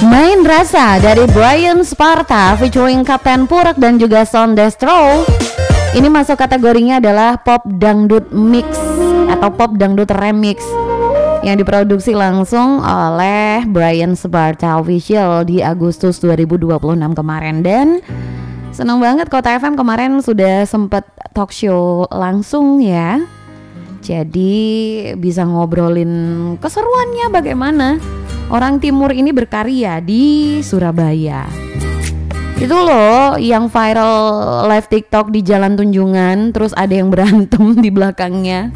Main Rasa dari Brian Sparta featuring Kapten Purek dan juga Sound Destro. Ini masuk kategorinya adalah pop dangdut mix atau pop dangdut remix yang diproduksi langsung oleh Brian Sparta Official di Agustus 2026 kemarin. Dan senang banget Kota FM kemarin sudah sempat talk show langsung ya. Jadi bisa ngobrolin keseruannya bagaimana orang timur ini berkarya di Surabaya. Itu loh yang viral live TikTok di Jalan Tunjungan, terus ada yang berantem di belakangnya.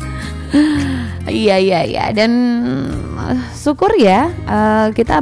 Iya. Dan syukur ya kita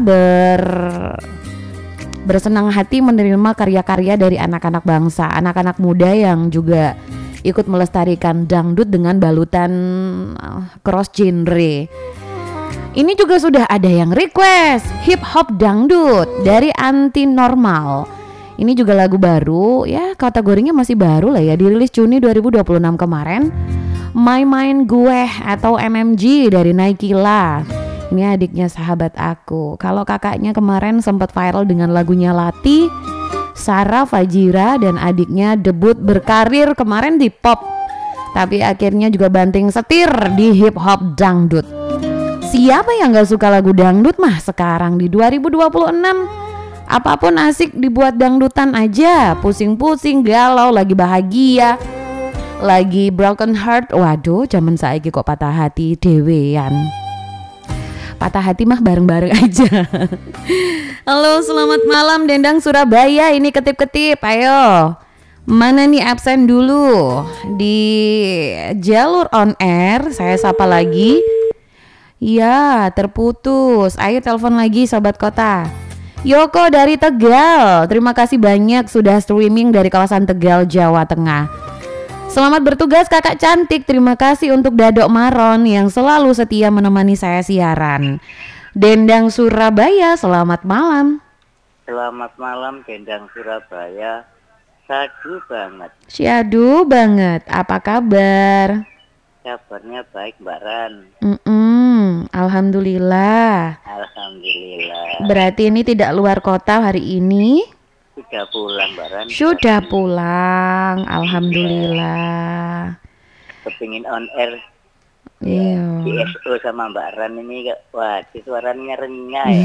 bersenang hati menerima karya-karya dari anak-anak bangsa, anak-anak muda yang juga ikut melestarikan dangdut dengan balutan cross genre. Ini juga sudah ada yang request hip hop dangdut dari Anti Normal. Ini juga lagu baru ya, kategorinya masih baru lah ya, dirilis Juni 2026 kemarin. My Mind Gue atau MMG dari Naikila. Ini adiknya Sahabat Aku. Kalau kakaknya kemarin sempat viral dengan lagunya Lati, Sarah Fajira dan adiknya debut berkarir kemarin di pop, tapi akhirnya juga banting setir di hip hop dangdut. Siapa yang gak suka lagu dangdut mah sekarang di 2026? Apapun asik dibuat dangdutan aja. Pusing-pusing, galau, lagi bahagia, lagi broken heart. Waduh, zaman saiki kok patah hati dewean. Patah hati mah bareng-bareng aja. Halo, selamat malam Dendang Surabaya. Ini ketip-ketip, ayo. Mana nih absen dulu di jalur on air. Saya sapa lagi. Ya, terputus. Ayo telepon lagi Sobat Kota. Yoko dari Tegal. Terima kasih banyak sudah streaming dari kawasan Tegal, Jawa Tengah. Selamat bertugas kakak cantik. Terima kasih untuk Dadok Maron yang selalu setia menemani saya siaran. Dendang Surabaya, selamat malam. Selamat malam Dendang Surabaya. Syahdu banget. Syahdu banget. Apa kabar? Kabarnya baik Mbak Ran. Alhamdulillah. Alhamdulillah. Berarti ini tidak luar kota hari ini? Sudah pulang Mbak Ran. Sudah pulang. Alhamdulillah. Kepingin on air. Iya. DSO sama Mbak Ran ini, wah, suaranya renyah ya.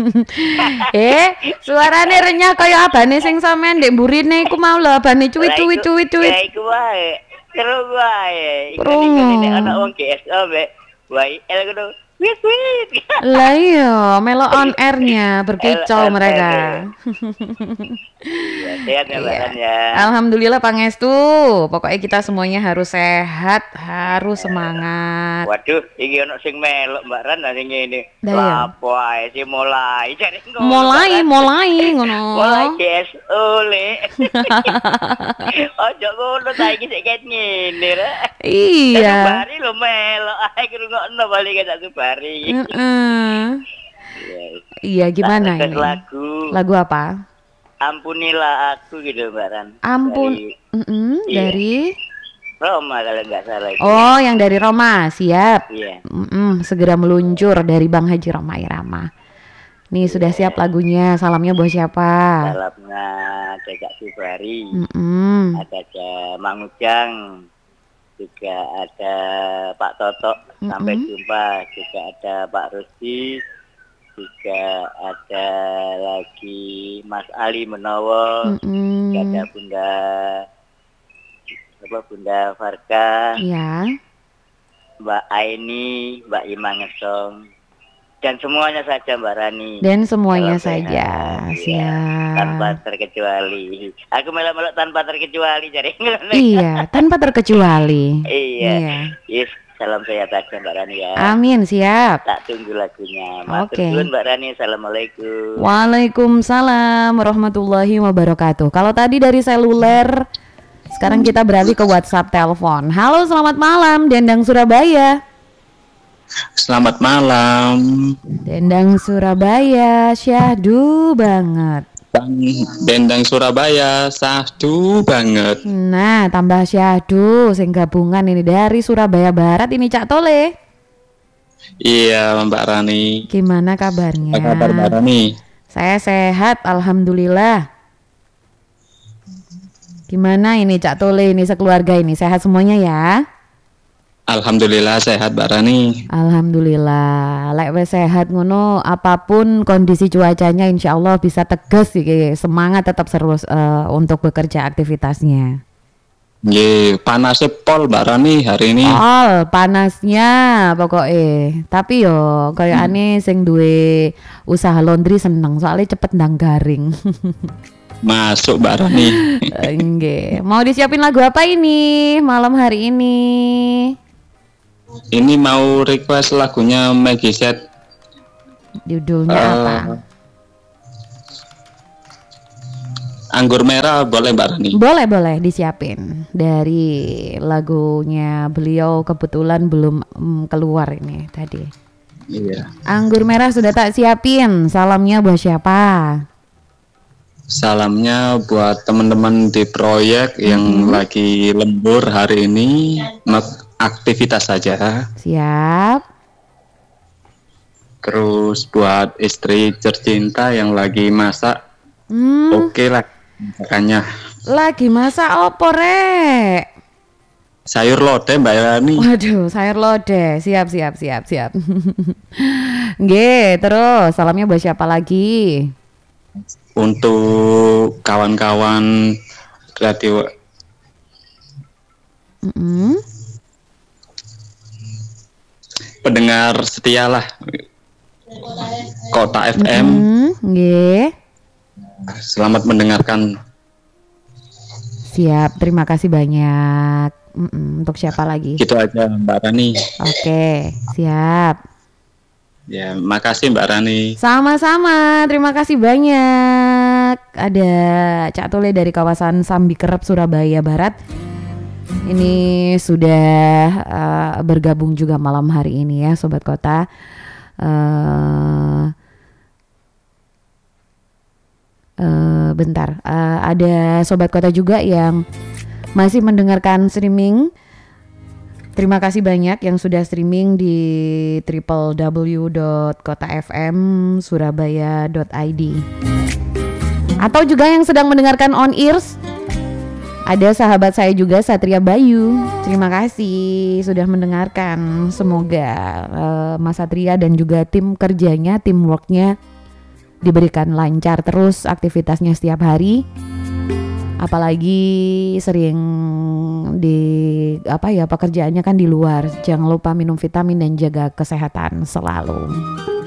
Suaranya renyah kayak abane sing sampean ndek mburine iku mau lho, abane cuwit-cuwit. Ya iku wae. Seru wae. Krungu. Iki ana wong DSO mek. Wae ngono. Wit. Lah iya, melo on airnya berkicau mereka. Sehat ya Mbak Ran ya. Alhamdulillah pangestu. Pokoknya kita semuanya harus sehat, harus semangat. Waduh, iki ono sing melok Mbak Ran sing ngene. Lah Lapo ae sing mulai jare ngono. Mulai ngono. Mulai DSO le. Ojo ngono saiki sik ket ngene ra. Iya. Bari lo melok ae ngrungokno bali gak Subari. Iya, gimana ini? Lagu apa? Ampunilah aku gitu Mbak Ran. Dari Roma kalau nggak salah. Oh, yang dari Roma, siap. Iya. Segera meluncur dari Bang Haji Roma Irama. Nih sudah siap lagunya. Salamnya buat siapa? Salamnya ada Kak Subari, ada Mang Ujang, juga ada Pak Toto. Sampai jumpa. Juga ada Pak Rusdi. Juga ada lagi Mas Ali Menowo, ada Bunda Farka, ya. Mbak Aini, Mbak Imang Ngesong, dan semuanya saja Mbak Rani. Dan semuanya saja, siap. Tanpa terkecuali. Aku melok-melok tanpa terkecuali jadi. Iya, tanpa terkecuali. Iya. Yes. Salam sehat aja Mbak Rani ya. Amin, siap. Tak tunggu lagunya. Oke. Mbak Rani, assalamualaikum. Waalaikumsalam warahmatullahi wabarakatuh. Kalau tadi dari seluler, sekarang kita beralih ke WhatsApp telepon. Halo, selamat malam Dendang Surabaya. Selamat malam. Dendang Surabaya, syahdu banget. Dendang Surabaya, syahdu banget. Nah, tambah syahdu sing gabungan ini dari Surabaya Barat ini Cak Tole. Iya Mbak Rani. Gimana kabarnya? Apa kabar Mbak Rani? Saya sehat, alhamdulillah. Gimana ini Cak Tole ini sekeluarga ini sehat semuanya ya? Alhamdulillah sehat Mbak Rani. Alhamdulillah. Lek wis sehat ngono, apapun kondisi cuacanya insya Allah bisa tegas iki, semangat tetap terus untuk bekerja aktivitasnya. Nggih, panasnya pol Mbak Rani hari ini. Panasnya pokoknya. Tapi yo kayakane sing duwe usaha laundry seneng soalnya cepet ndang garing. Masuk Mbak Rani. Nggih. Mau disiapin lagu apa ini malam hari ini? Ini mau request lagunya Maggie Z. Judulnya apa? Anggur Merah boleh Mbak Rani? Boleh disiapin. Dari lagunya beliau kebetulan belum keluar ini tadi. Iya. Anggur Merah sudah tak siapin. Salamnya buat siapa? Salamnya buat teman-teman di proyek yang lagi lembur hari ini, aktivitas saja. Siap. Terus buat istri tercinta yang lagi masak, oke lah masakannya. Lagi masak opo rek? Sayur lodeh Mbak Rani. Waduh, sayur lodeh. Siap. Nggih, terus salamnya buat siapa lagi? Untuk kawan-kawan radio pendengar setia lah Kota FM. Nggih. Selamat mendengarkan. Siap, terima kasih banyak. Untuk siapa lagi? Gitu aja Mbak Rani. Oke, siap. Ya, makasih Mbak Rani. Sama-sama, terima kasih banyak. Ada Cak Tole dari kawasan Sambikerep, Surabaya Barat. Ini sudah bergabung juga malam hari ini ya, Sobat Kota. Bentar, ada Sobat Kota juga yang masih mendengarkan streaming. Terima kasih banyak yang sudah streaming di www.kotafmsurabaya.id. Atau juga yang sedang mendengarkan on ears. Ada sahabat saya juga Satria Bayu. Terima kasih sudah mendengarkan. Semoga Mas Satria dan juga tim kerjanya, teamworknya diberikan lancar terus aktivitasnya setiap hari. Apalagi sering pekerjaannya kan di luar. Jangan lupa minum vitamin dan jaga kesehatan selalu.